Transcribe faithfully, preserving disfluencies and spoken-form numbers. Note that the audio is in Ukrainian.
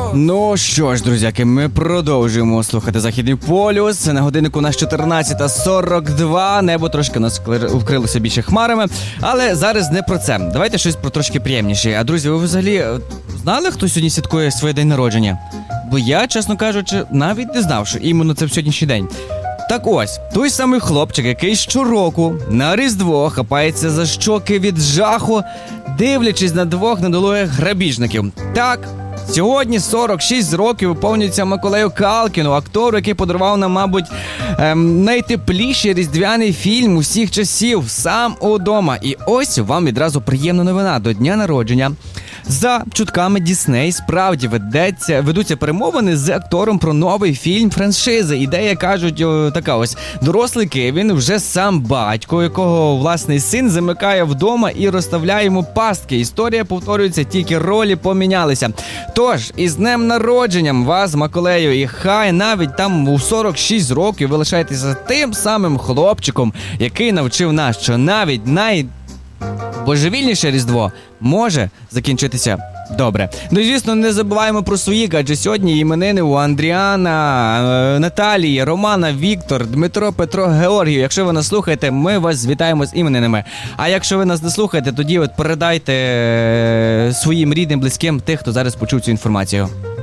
Ну що ж, друзяки, ми продовжуємо слухати Західний полюс. На годиннику у нас чотирнадцята сорок два. Небо трошки у нас вкрилося більше хмарами. Але зараз не про це. Давайте щось про трошки приємніше. А, друзі, ви взагалі знали, хто сьогодні святкує своє день народження? Бо я, чесно кажучи, навіть не знав, що іменно це в сьогоднішній день. Так ось, той самий хлопчик, який щороку на Різдво хапається за щоки від жаху, дивлячись на двох недолугих грабіжників. Так, сьогодні сорок шість років виповнюється Миколаю Калкіну, актору, який подарував нам, мабуть, ем, найтепліший різдвяний фільм усіх часів «Сам удома». І ось вам відразу приємна новина. До дня народження за чутками Дісней справді ведеться, ведуться перемовини з актором про новий фільм франшизи. Ідея, кажуть, о, така ось. Дорослий Кевін вже сам батько, якого власний син замикає вдома і розставляє йому пастки. Історія повторюється, тільки ролі помінялися. Тож, із днем народженням вас, Миколаю, і хай навіть там у сорок шість років ви лишаєтеся тим самим хлопчиком, який навчив нас, що навіть най... божевільніше Різдво може закінчитися добре. Ну і, звісно, не забуваємо про своїх, адже сьогодні іменини у Андріана, Наталії, Романа, Віктор, Дмитро, Петро, Георгію. Якщо ви нас слухаєте, ми вас вітаємо з іменинами. А якщо ви нас не слухаєте, тоді от передайте своїм рідним, близьким тих, хто зараз почув цю інформацію.